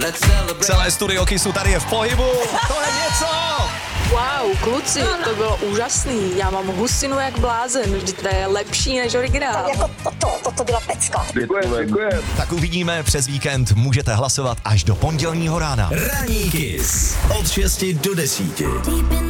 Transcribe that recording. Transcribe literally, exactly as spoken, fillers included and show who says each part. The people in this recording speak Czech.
Speaker 1: Celé studio Kissu tady je v pohybu. To je něco.
Speaker 2: Wow, kluci, to bylo úžasný. Já mám husinu jak blázen, vždyť to je lepší než originál.
Speaker 3: Jako toto, toto byla pecka.
Speaker 4: Děkujeme, děkujeme.
Speaker 1: Tak uvidíme, přes víkend můžete hlasovat až do pondělního rána.
Speaker 5: Ranní Kiss od šesti do desíti.